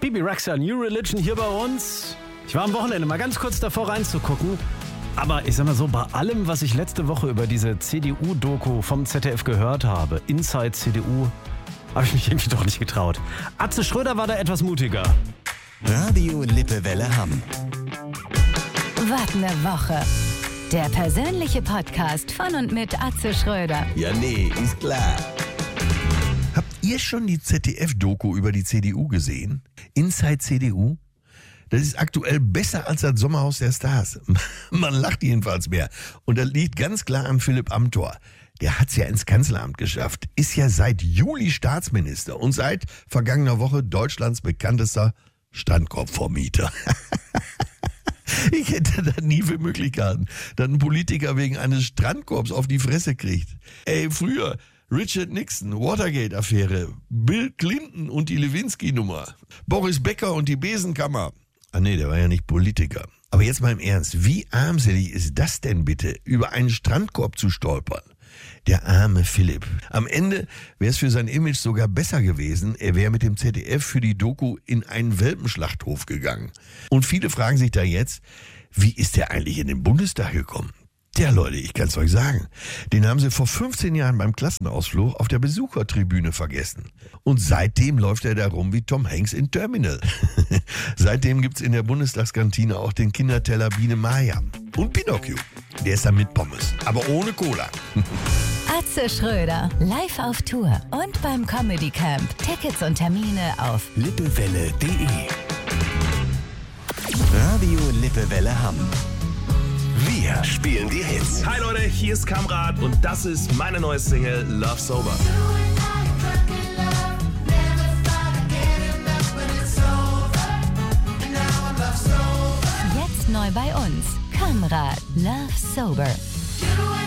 Bebe Rexha, New Religion hier bei uns. Ich war am Wochenende mal ganz kurz davor reinzugucken. Aber ich sag mal so, bei allem, was ich letzte Woche über diese CDU-Doku vom ZDF gehört habe, Inside CDU, habe ich mich irgendwie doch nicht getraut. Atze Schröder war da etwas mutiger. Radio Lippewelle Hamm. Was ne Woche. Der persönliche Podcast von und mit Atze Schröder. Ja, nee, ist klar. Habt ihr schon die ZDF-Doku über die CDU gesehen? Inside CDU? Das ist aktuell besser als das Sommerhaus der Stars. Man lacht jedenfalls mehr. Und das liegt ganz klar an Philipp Amthor. Der hat's ja ins Kanzleramt geschafft, ist ja seit Juli Staatsminister und seit vergangener Woche Deutschlands bekanntester Strandkorbvermieter. Ich hätte das nie für möglich gehalten, dass ein Politiker wegen eines Strandkorbs auf die Fresse kriegt. Ey, früher Richard Nixon, Watergate-Affäre, Bill Clinton und die Lewinsky-Nummer, Boris Becker und die Besenkammer. Ah nee, der war ja nicht Politiker. Aber jetzt mal im Ernst, wie armselig ist das denn bitte, über einen Strandkorb zu stolpern? Der arme Philipp. Am Ende wäre es für sein Image sogar besser gewesen, er wäre mit dem ZDF für die Doku in einen Welpenschlachthof gegangen. Und viele fragen sich da jetzt, wie ist der eigentlich in den Bundestag gekommen? Tja Leute, ich kann's euch sagen, den haben sie vor 15 Jahren beim Klassenausflug auf der Besuchertribüne vergessen. Und seitdem läuft er da rum wie Tom Hanks in Terminal. Seitdem gibt's in der Bundestagskantine auch den Kinderteller Biene Maya. Und Pinocchio, der ist dann mit Pommes, aber ohne Cola. Atze Schröder, live auf Tour und beim Comedy Camp. Tickets und Termine auf lippewelle.de. Radio Lippewelle Hamm. Wir spielen die Hits. Hi Leute, hier ist Kamrat und das ist meine neue Single Love Sober. Jetzt neu bei uns. Kamrat, Love Sober.